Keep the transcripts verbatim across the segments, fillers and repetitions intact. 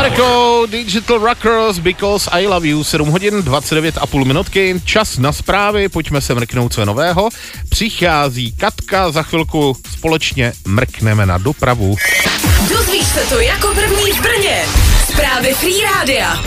Marko, Digital Rockers, Because I Love You, sedm hodin dvacet devět a půl minutky, čas na zprávy, pojďme se mrknout, co je nového. Přichází Katka, za chvilku společně mrkneme na dopravu. Dozvíš se to jako první v Brně. Zprávy Free Rádia.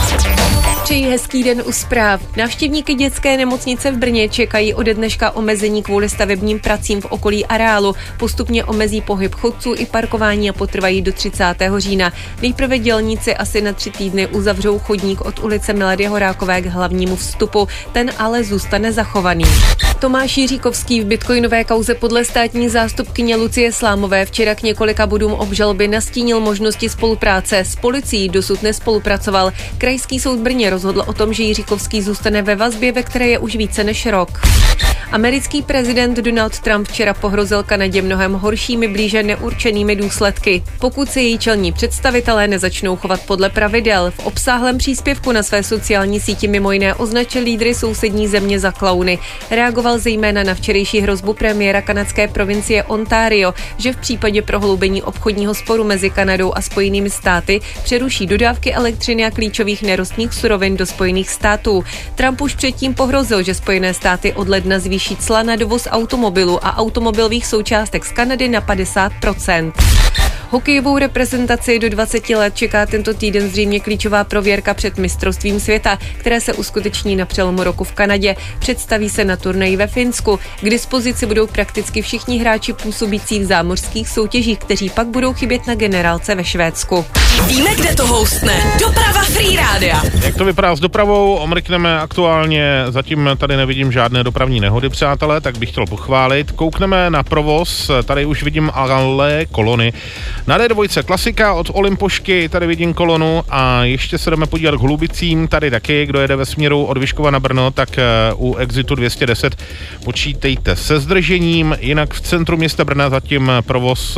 Přeji hezký den u zpráv. Návštěvníky dětské nemocnice v Brně čekají ode dneška omezení kvůli stavebním pracím v okolí areálu. Postupně omezí pohyb chodců i parkování a potrvají do třicátého října. Nejprve dělníci asi na tři týdny uzavřou chodník od ulice Milady Horákové k hlavnímu vstupu. Ten ale zůstane zachovaný. Tomáš Jiříkovský v bitcoinové kauze podle státní zástupkyně Lucie Slámové včera k několika bodům obžaloby nastínil možnosti spolupráce. S policií dosud nespolupracoval. Krajský soud Brně rozhodl o tom, že Jiříkovský zůstane ve vazbě, ve které je už více než rok. Americký prezident Donald Trump včera pohrozil Kanadě mnohem horšími, blíže neurčenými důsledky, pokud se její čelní představitelé nezačnou chovat podle pravidel. V obsáhlém příspěvku na své sociální síti mimo jiné označil lídry sousední země za klauny. Reagoval zejména na včerejší hrozbu premiéra kanadské provincie Ontario, že v případě prohloubení obchodního sporu mezi Kanadou a Spojenými státy přeruší dodávky elektřiny a klíčových nerostných surovin do Spojených států. Trump už předtím pohrozil, že Spojené státy od ledna zvýší cla na dovoz automobilů a automobilových součástek z Kanady na padesát procent. Hokejovou reprezentaci do dvaceti let čeká tento týden zřejmě klíčová prověrka před mistrovstvím světa, které se uskuteční na přelomu roku v Kanadě. Představí se na turnaji ve Finsku. K dispozici budou prakticky všichni hráči působící v zámořských soutěžích, kteří pak budou chybět na generálce ve Švédsku. Víme, kde to houstne. Doprava Free Rádia. Jak to vypadá s dopravou? Omrkneme aktuálně, zatím tady nevidím žádné dopravní nehody, přátelé, tak bych chtěl pochválit. Koukneme na provoz, tady už vidím ale kolony. Na D dva klasika od Olympošky, tady vidím kolonu a ještě se jdeme podívat k Hlubicím, tady taky, kdo jede ve směru od Vyškova na Brno, tak u exitu dvě stě deset počítejte se zdržením, jinak v centru města Brna zatím provoz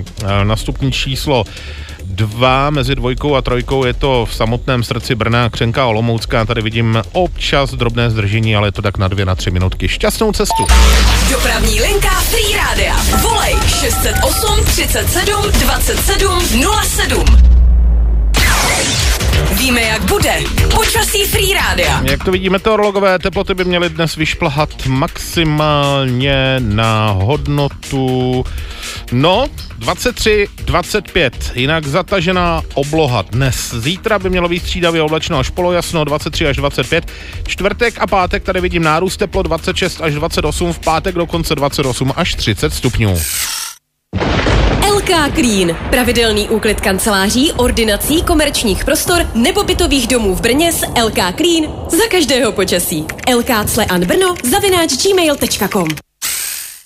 na stupní číslo dva, mezi dvojkou a trojkou je to v samotném srdci Brna, Křenka Olomoucká, tady vidím občas drobné zdržení, ale je to tak na dvě, na tři minutky. Šťastnou cestu. Dopravní linka Free Rádia. Volej šest set osm třicet sedm dvacet sedm nula sedm. Víme, jak bude. Počasí Free Rádia. Jak to vidí meteorologové, teploty by měly dnes vyšplhat maximálně na hodnotu no dvacet tři dvacet pět, jinak zatažená obloha dnes. Zítra by mělo být střídavě oblačno až polojasno, dvacet tři až dvacet pět. Čtvrtek a pátek tady vidím nárůst teplo dvacet šest až dvacet osm, v pátek dokonce dvacet osm až třicet stupňů. el ká Clean. Pravidelný úklid kanceláří, ordinací, komerčních prostor nebo bytových domů v Brně s el ká Clean za každého počasí. el ká Cle an Brno zavináč gmail tečka com.